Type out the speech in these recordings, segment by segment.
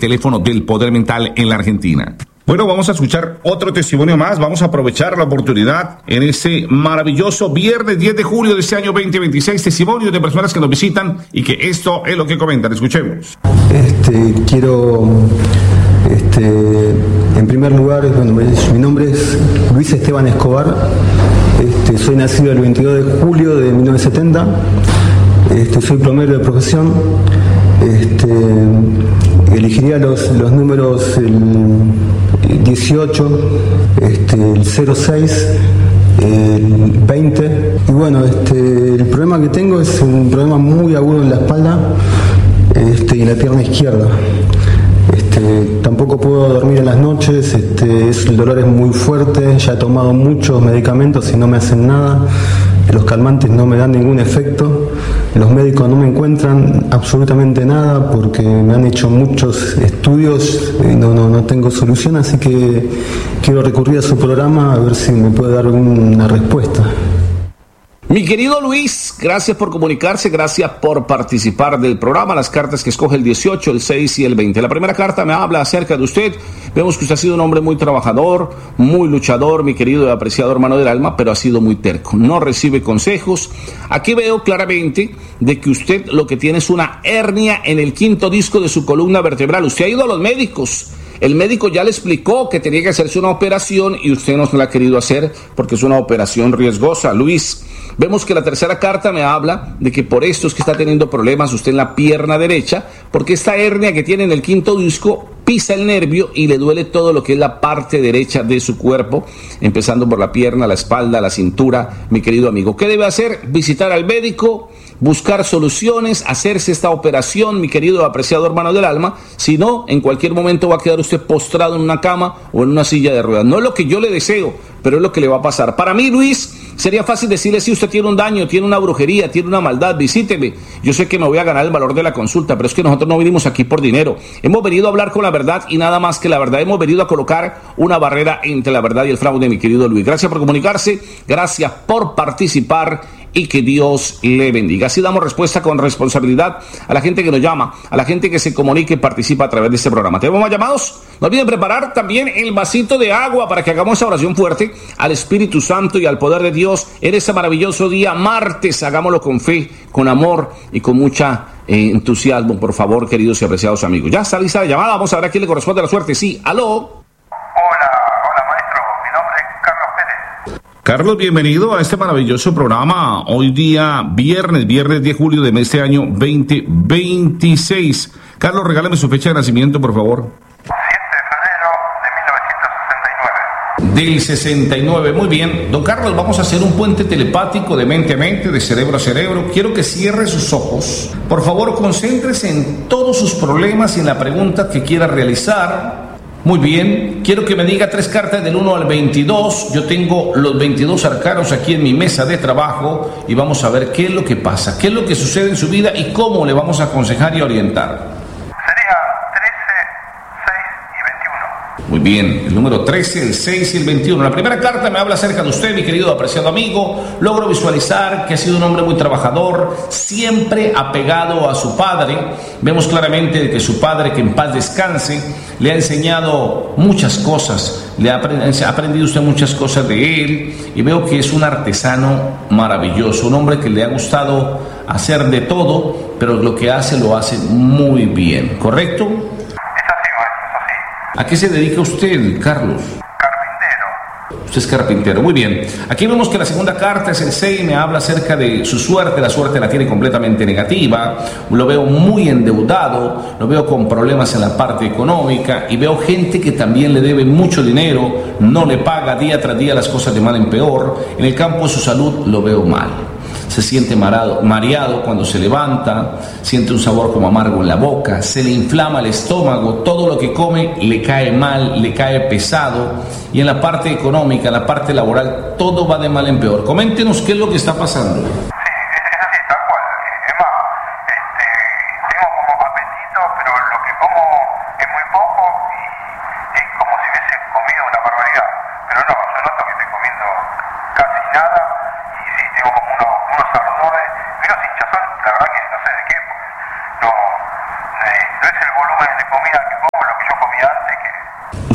teléfono del poder mental en la Argentina. Bueno, vamos a escuchar otro testimonio más. Vamos a aprovechar la oportunidad en este maravilloso viernes 10 de julio de este año 2026. Testimonios de personas que nos visitan y que esto es lo que comentan. Escuchemos. Quiero, en primer lugar, mi nombre es Luis Esteban Escobar. Soy nacido el 22 de julio de 1970. Soy plomero de profesión. Elegiría los números el 18, el 06, el 20. Y bueno, el problema que tengo es un problema muy agudo en la espalda y en la pierna izquierda. Tampoco puedo dormir en las noches, el dolor es muy fuerte, ya he tomado muchos medicamentos y no me hacen nada, los calmantes no me dan ningún efecto, los médicos no me encuentran absolutamente nada porque me han hecho muchos estudios y no tengo solución, así que quiero recurrir a su programa a ver si me puede dar alguna respuesta. Mi querido Luis, gracias por comunicarse, gracias por participar del programa. Las cartas que escoge el 18, el 6 y el 20. La primera carta me habla acerca de usted. Vemos que usted ha sido un hombre muy trabajador, muy luchador, mi querido y apreciado hermano del alma, pero ha sido muy terco. No recibe consejos. Aquí veo claramente de que usted lo que tiene es una hernia en el quinto disco de su columna vertebral. Usted ha ido a los médicos. El médico ya le explicó que tenía que hacerse una operación y usted no se la ha querido hacer porque es una operación riesgosa. Luis, vemos que la tercera carta me habla de que por esto es que está teniendo problemas usted en la pierna derecha, porque esta hernia que tiene en el quinto disco pisa el nervio y le duele todo lo que es la parte derecha de su cuerpo, empezando por la pierna, la espalda, la cintura, mi querido amigo. ¿Qué debe hacer? Visitar al médico, buscar soluciones, hacerse esta operación, mi querido apreciado hermano del alma. Si no, en cualquier momento va a quedar usted postrado en una cama o en una silla de ruedas. No es lo que yo le deseo, pero es lo que le va a pasar. Para mí, Luis, sería fácil decirle si usted tiene un daño, tiene una brujería, tiene una maldad, visíteme. Yo sé que me voy a ganar el valor de la consulta, pero es que nosotros no venimos aquí por dinero. Hemos venido a hablar con la verdad y nada más que la verdad. Hemos venido a colocar una barrera entre la verdad y el fraude, mi querido Luis. Gracias por comunicarse, gracias por participar y que Dios le bendiga. Así damos respuesta con responsabilidad a la gente que nos llama, a la gente que se comunica y participa a través de este programa. ¿Tenemos más llamados? No olviden preparar también el vasito de agua para que hagamos esa oración fuerte al Espíritu Santo y al poder de Dios en este maravilloso día martes. Hagámoslo con fe, con amor y con mucha entusiasmo, por favor, queridos y apreciados amigos. Ya está lista la llamada, vamos a ver a quién le corresponde la suerte. Sí, aló. Hola maestro, mi nombre es Carlos Pérez. Carlos, bienvenido a este maravilloso programa. Hoy día, viernes 10 de julio de este año 2026. Carlos, regálame su fecha de nacimiento, por favor. 7 de febrero de 1969. Del 69, muy bien. Don Carlos, vamos a hacer un puente telepático de mente a mente, de cerebro a cerebro. Quiero que cierre sus ojos. Por favor, concéntrese en todos sus problemas y en la pregunta que quiera realizar. Muy bien, quiero que me diga 3 cartas del 1 al 22. Yo tengo los 22 arcanos aquí en mi mesa de trabajo y vamos a ver qué es lo que pasa, qué es lo que sucede en su vida y cómo le vamos a aconsejar y orientar. Sería 13, 6 y 21. Muy bien, el número 13, el 6 y el 21. La primera carta me habla acerca de usted, mi querido apreciado amigo. Logro visualizar que ha sido un hombre muy trabajador, siempre apegado a su padre. Vemos claramente que su padre, que en paz descanse, le ha enseñado muchas cosas, ha aprendido usted muchas cosas de él y veo que es un artesano maravilloso, un hombre que le ha gustado hacer de todo, pero lo que hace lo hace muy bien, ¿correcto? Es así, maestro, es así. ¿A qué se dedica usted, Carlos? Carpintero. Usted es carpintero, muy bien. Aquí vemos que la segunda carta es el 6, me habla acerca de su suerte. La suerte la tiene completamente negativa, lo veo muy endeudado, lo veo con problemas en la parte económica y veo gente que también le debe mucho dinero, no le paga día tras día, las cosas de mal en peor. En el campo de su salud lo veo mal. Se siente mareado cuando se levanta, siente un sabor como amargo en la boca, se le inflama el estómago, todo lo que come le cae mal, le cae pesado, y en la parte económica, en la parte laboral, todo va de mal en peor. Coméntenos qué es lo que está pasando. Sí, es así, tal cual. Es más, tengo como apetito, pero lo que como es muy poco y es como si hubiese comido una barbaridad. Pero no, yo noto que estoy comiendo casi nada y sí, tengo como unos ardores, unos hinchazón, la verdad que no sé de qué, porque no es el volumen de comida que como,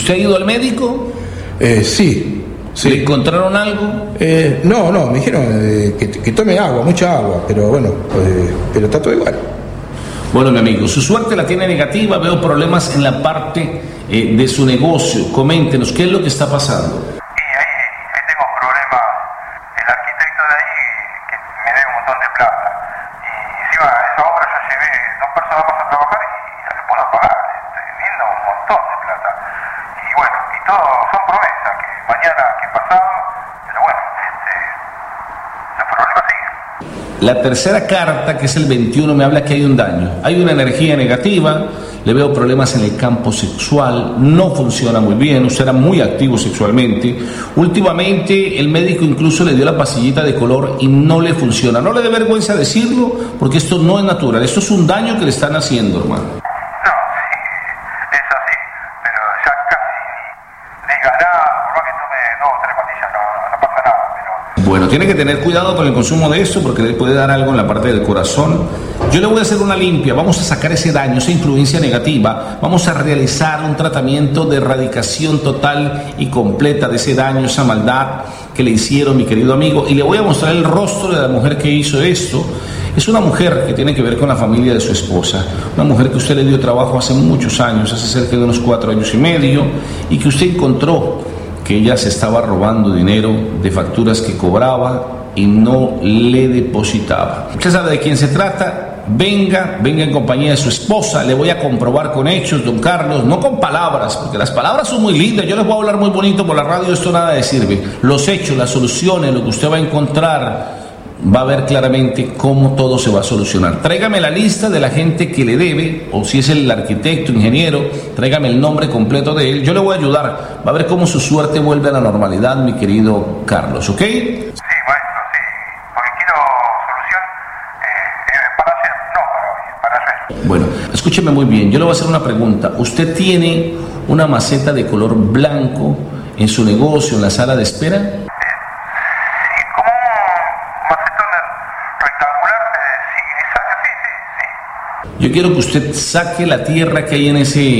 ¿Usted ha ido al médico? Sí. ¿Le encontraron algo? No, me dijeron que tome agua, mucha agua, pero bueno, pero está todo igual. Bueno, mi amigo, su suerte la tiene negativa, veo problemas en la parte de su negocio. Coméntenos, ¿qué es lo que está pasando? Y ahí tengo problemas, el arquitecto de ahí que me debe un montón de plata. Y encima a esa obra yo llevé 2 personas más a trabajar y no se puedo pagar, estoy viendo un montón de plata. Y bueno, y todo son promesas, que mañana, que pasado, pero bueno, los problemas siguen. La tercera carta, que es el 21, me habla que hay un daño. Hay una energía negativa, le veo problemas en el campo sexual, no funciona muy bien, usted era muy activo sexualmente. Últimamente el médico incluso le dio la pastillita de color y no le funciona. No le dé vergüenza decirlo, porque esto no es natural, esto es un daño que le están haciendo, hermano. No, sí, es así, pero ya casi ni diga nada, por más que tome 2 o 3 pastillas, no pasa nada, pero... Bueno, tiene que tener cuidado con el consumo de esto porque le puede dar algo en la parte del corazón. Yo le voy a hacer una limpia, vamos a sacar ese daño, esa influencia negativa, vamos a realizar un tratamiento de erradicación total y completa de ese daño, esa maldad que le hicieron, mi querido amigo, y le voy a mostrar el rostro de la mujer que hizo esto. Es una mujer que tiene que ver con la familia de su esposa, una mujer que usted le dio trabajo hace muchos años, hace cerca de unos 4 años y medio, y que usted encontró que ella se estaba robando dinero de facturas que cobraba y no le depositaba. Usted sabe de quién se trata. Venga en compañía de su esposa, le voy a comprobar con hechos, don Carlos, no con palabras, porque las palabras son muy lindas, yo les voy a hablar muy bonito por la radio, esto nada le sirve. Los hechos, las soluciones, lo que usted va a encontrar, va a ver claramente cómo todo se va a solucionar. Tráigame la lista de la gente que le debe, o si es el arquitecto, ingeniero, tráigame el nombre completo de él, yo le voy a ayudar, va a ver cómo su suerte vuelve a la normalidad, mi querido Carlos, ¿ok? Sí, maestro, sí, porque quiero solución para ayer, no para hoy, para ayer. Bueno, escúcheme muy bien, yo le voy a hacer una pregunta. ¿Usted tiene una maceta de color blanco en su negocio, en la sala de espera? Sí, como un macetón rectangular, sí, grisáceo, sí. Yo quiero que usted saque la tierra que hay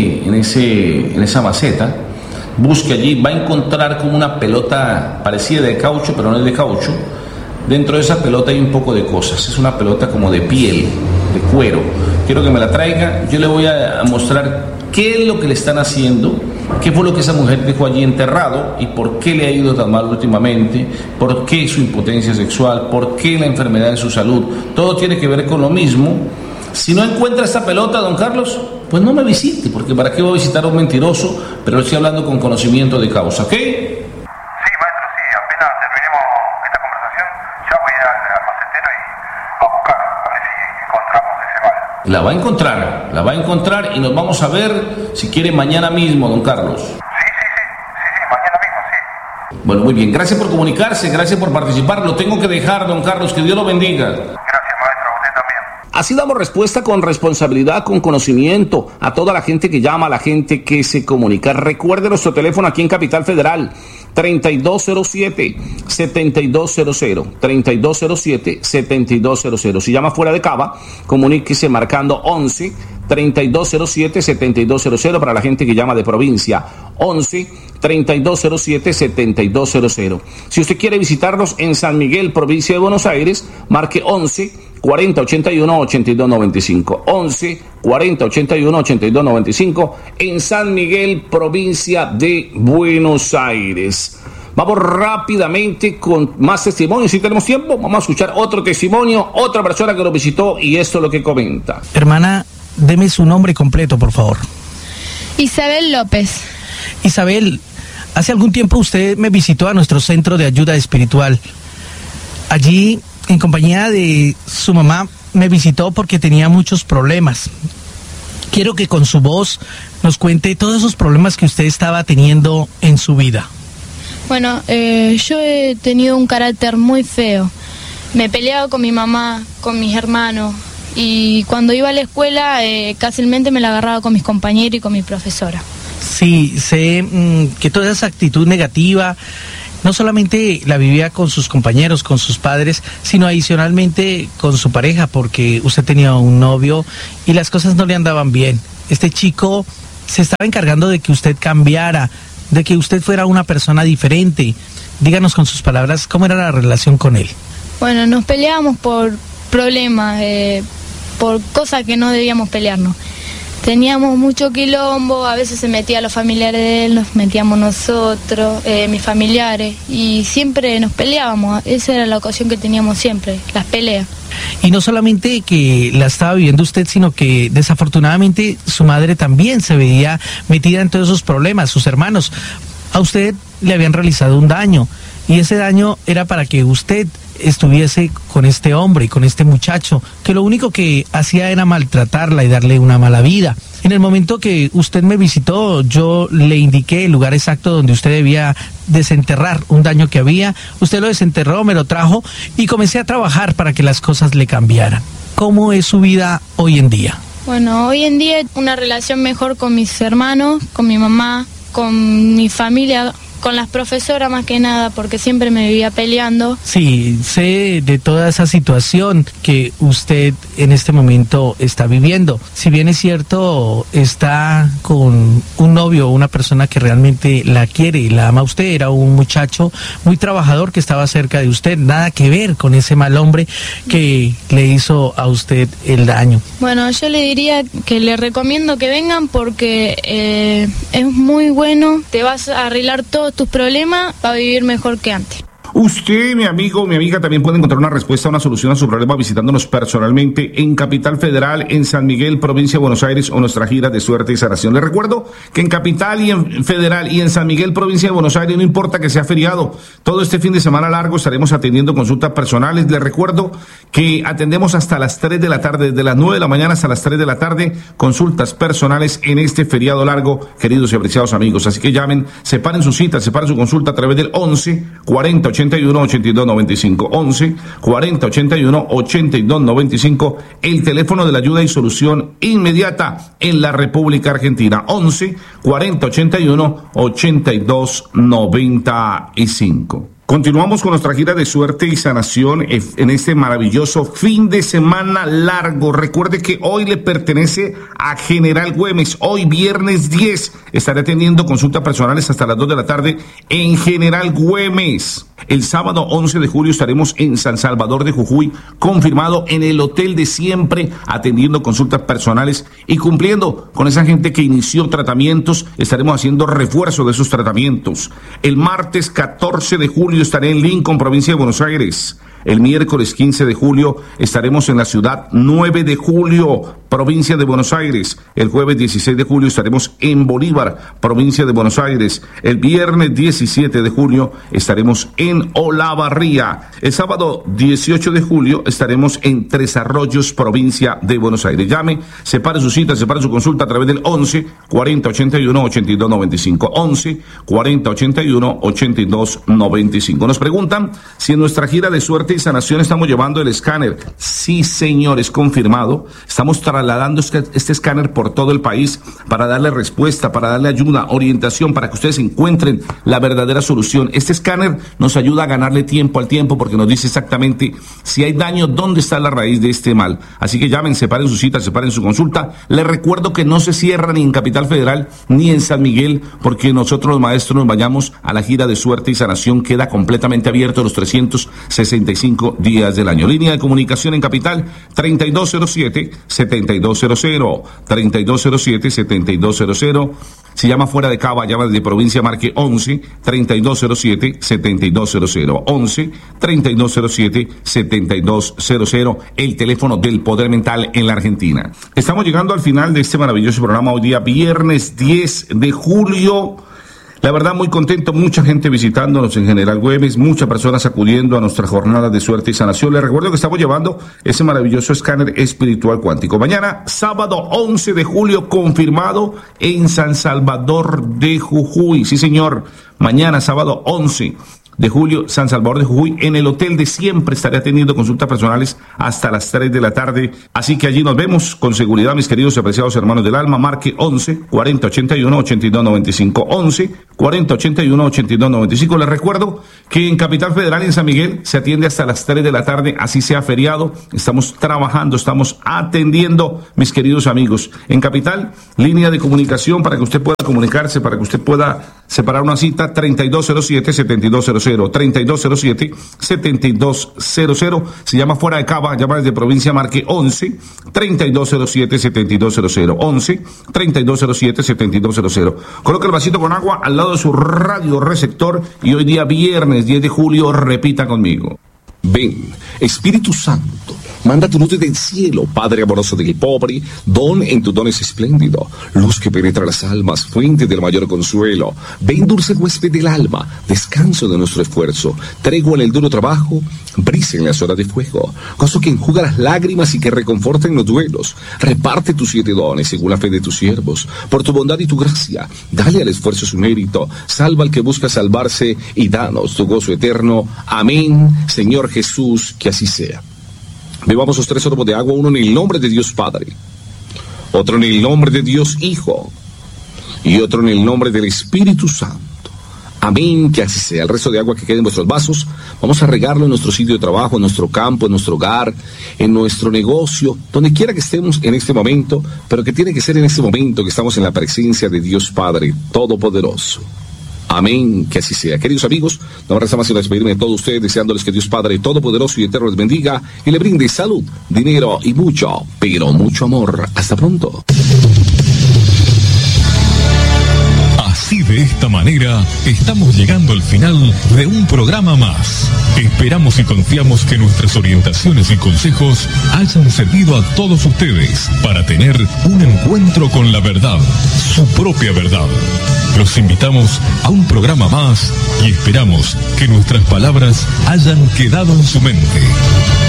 en esa maceta, busque allí, va a encontrar como una pelota parecida de caucho, pero no es de caucho. Dentro de esa pelota hay un poco de cosas, es una pelota como de piel, de cuero. Quiero que me la traiga, yo le voy a mostrar qué es lo que le están haciendo, qué fue lo que esa mujer dejó allí enterrado y por qué le ha ido tan mal últimamente, por qué su impotencia sexual, por qué la enfermedad en su salud. Todo tiene que ver con lo mismo. Si no encuentra esta pelota, don Carlos, pues no me visite, porque ¿para qué voy a visitar a un mentiroso? Pero estoy hablando con conocimiento de causa, ¿ok? Sí, maestro, sí, apenas terminemos esta conversación, ya voy a ir al macetero y a buscar, a ver si encontramos ese mal. La va a encontrar y nos vamos a ver, si quiere, mañana mismo, don Carlos. Sí, mañana mismo, sí. Bueno, muy bien, gracias por comunicarse, gracias por participar, lo tengo que dejar, don Carlos, que Dios lo bendiga. Gracias, maestro, a usted también. Así damos respuesta con responsabilidad, con conocimiento a toda la gente que llama, a la gente que se comunica. Recuerde nuestro teléfono aquí en Capital Federal, 3207-7200, 3207-7200. Si llama fuera de Cava, comuníquese marcando 11-3207-7200 para la gente que llama de provincia, 11-3207-7200. Si usted quiere visitarnos en San Miguel, provincia de Buenos Aires, marque 11-4081-8295, 11-4081-8295 en San Miguel, provincia de Buenos Aires. Vamos rápidamente con más testimonios. Si tenemos tiempo, vamos a escuchar otro testimonio, otra persona que nos visitó y esto es lo que comenta. Hermana, deme su nombre completo, por favor. Isabel López. Isabel, hace algún tiempo usted me visitó a nuestro centro de ayuda espiritual. Allí, en compañía de su mamá, me visitó porque tenía muchos problemas. Quiero que con su voz nos cuente todos esos problemas que usted estaba teniendo en su vida. Bueno, yo he tenido un carácter muy feo. Me peleaba con mi mamá, con mis hermanos, y cuando iba a la escuela casualmente me la agarraba con mis compañeros y con mi profesora. Sí, sé que toda esa actitud negativa no solamente la vivía con sus compañeros, con sus padres, sino adicionalmente con su pareja, porque usted tenía un novio y las cosas no le andaban bien. Este chico se estaba encargando de que usted cambiara, de que usted fuera una persona diferente. Díganos con sus palabras, ¿cómo era la relación con él? Bueno, nos peleábamos por problemas, por cosas que no debíamos pelearnos. Teníamos mucho quilombo, a veces se metía a los familiares de él, nos metíamos nosotros, mis familiares, y siempre nos peleábamos. Esa era la ocasión que teníamos siempre, las peleas. Y no solamente que la estaba viviendo usted, sino que desafortunadamente su madre también se veía metida en todos esos problemas, sus hermanos. A usted le habían realizado un daño, y ese daño era para que usted estuviese con este hombre, con este muchacho, que lo único que hacía era maltratarla y darle una mala vida. En el momento que usted me visitó, yo le indiqué el lugar exacto donde usted debía desenterrar un daño que había. Usted lo desenterró, me lo trajo y comencé a trabajar para que las cosas le cambiaran. ¿Cómo es su vida hoy en día? Bueno, hoy en día una relación mejor con mis hermanos, con mi mamá, con mi familia, con las profesoras más que nada, porque siempre me vivía peleando. Sí, sé de toda esa situación que usted en este momento está viviendo. Si bien es cierto, está con un novio, una persona que realmente la quiere y la ama a usted, era un muchacho muy trabajador que estaba cerca de usted, nada que ver con ese mal hombre que le hizo a usted el daño. Bueno, yo le diría que le recomiendo que vengan porque es muy bueno, te vas a arreglar todos tus problemas, va a vivir mejor que antes. Usted, mi amigo, mi amiga, también puede encontrar una respuesta, una solución a su problema visitándonos personalmente en Capital Federal, en San Miguel, provincia de Buenos Aires, o nuestra gira de suerte y sanación. Les recuerdo que en Capital y en Federal y en San Miguel, provincia de Buenos Aires, no importa que sea feriado, todo este fin de semana largo estaremos atendiendo consultas personales. Les recuerdo que atendemos hasta las 3 de la tarde, desde las 9 de la mañana hasta las 3 de la tarde, consultas personales en este feriado largo, queridos y apreciados amigos. Así que llamen, separen su cita, separen su consulta a través del 11 40 81 82 95, 11 40 81 82 95, el teléfono de la ayuda y solución inmediata en la República Argentina, 11 40 81 82 95. Continuamos con nuestra gira de suerte y sanación en este maravilloso fin de semana largo. Recuerde que hoy le pertenece a General Güemes. Hoy, viernes 10, estaré atendiendo consultas personales hasta las 2 de la tarde en General Güemes. El sábado 11 de julio estaremos en San Salvador de Jujuy, confirmado en el hotel de siempre, atendiendo consultas personales y cumpliendo con esa gente que inició tratamientos. Estaremos haciendo refuerzo de esos tratamientos. El martes 14 de julio estaré en Lincoln, provincia de Buenos Aires. El miércoles 15 de julio estaremos en la ciudad 9 de julio, provincia de Buenos Aires. El jueves 16 de julio estaremos en Bolívar, provincia de Buenos Aires. El viernes 17 de julio estaremos en Olavarría. El sábado 18 de julio estaremos en Tres Arroyos, provincia de Buenos Aires. Llame, separe su cita, separe su consulta a través del 11 40 81 82 95. 11 40 81 82 95. Nos preguntan si en nuestra gira de suerte y sanación estamos llevando el escáner. Sí, señor, es confirmado. Estamos trasladando este escáner por todo el país para darle respuesta, para darle ayuda, orientación, para que ustedes encuentren la verdadera solución. Este escáner nos ayuda a ganarle tiempo al tiempo porque nos dice exactamente si hay daño, dónde está la raíz de este mal. Así que llamen, separen su cita, separen su consulta. Les recuerdo que no se cierra ni en Capital Federal ni en San Miguel porque nosotros los maestros nos vayamos a la gira de suerte y sanación. Queda completamente abierto los 365 días del año. Línea de comunicación en Capital 3207-7200, 3207-7200. Si llama fuera de Cava, llama desde provincia, marque 11-3207-7200, 11-3207-7200, el teléfono del poder mental en la Argentina. Estamos llegando al final de este maravilloso programa hoy día, viernes 10 de julio. La verdad, muy contento, mucha gente visitándonos en General Güemes, muchas personas acudiendo a nuestras jornadas de suerte y sanación. Les recuerdo que estamos llevando ese maravilloso escáner espiritual cuántico. Mañana, sábado 11 de julio, confirmado en San Salvador de Jujuy. Sí, señor, mañana, sábado 11 de julio, San Salvador de Jujuy. En el hotel de siempre estaré atendiendo consultas personales hasta las 3 de la tarde. Así que allí nos vemos con seguridad, mis queridos y apreciados hermanos del alma. Marque 11 40 81 82 95. 11 40 81 82 95. Les recuerdo que en Capital Federal y en San Miguel se atiende hasta las 3 de la tarde, así sea feriado. Estamos trabajando, estamos atendiendo, mis queridos amigos. En Capital, línea de comunicación para que usted pueda comunicarse, para que usted pueda separar una cita, 3207-7200. 3207-7200. Se llama fuera de Cava, llama desde provincia, marque 11 3207-7200. 11 3207-7200. Coloca el vasito con agua al lado de su radio receptor y hoy día viernes 10 de julio repita conmigo. Ven, Espíritu Santo, manda tu luz desde el cielo, Padre amoroso del pobre, don en tu don es espléndido, luz que penetra las almas, fuente del mayor consuelo. Ven, dulce huésped del alma, descanso de nuestro esfuerzo, tregua en el duro trabajo, brisa en las horas de fuego, gozo que enjuga las lágrimas y que reconforta en los duelos. Reparte tus 7 dones según la fe de tus siervos, por tu bondad y tu gracia, dale al esfuerzo su mérito, salva al que busca salvarse y danos tu gozo eterno. Amén, Señor Jesús, que así sea. Bebamos los 3 sorbos de agua, uno en el nombre de Dios Padre, otro en el nombre de Dios Hijo y otro en el nombre del Espíritu Santo. Amén, que así sea. El resto de agua que quede en vuestros vasos, vamos a regarlo en nuestro sitio de trabajo, en nuestro campo, en nuestro hogar, en nuestro negocio, donde quiera que estemos en este momento, pero que tiene que ser en este momento que estamos en la presencia de Dios Padre Todopoderoso. Amén, que así sea. Queridos amigos, no me resta más que despedirme de todos ustedes, deseándoles que Dios Padre Todopoderoso y Eterno les bendiga y le brinde salud, dinero y mucho, pero mucho amor. Hasta pronto. Así, de esta manera, estamos llegando al final de un programa más. Esperamos y confiamos que nuestras orientaciones y consejos hayan servido a todos ustedes para tener un encuentro con la verdad, su propia verdad. Los invitamos a un programa más y esperamos que nuestras palabras hayan quedado en su mente.